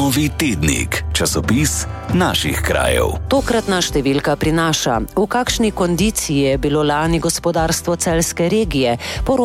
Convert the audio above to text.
Novi tednik, časopis naših krajev. Tokratna številka prinaša, v kakšni kondiciji je bilo lani gospodarstvo celjske regije.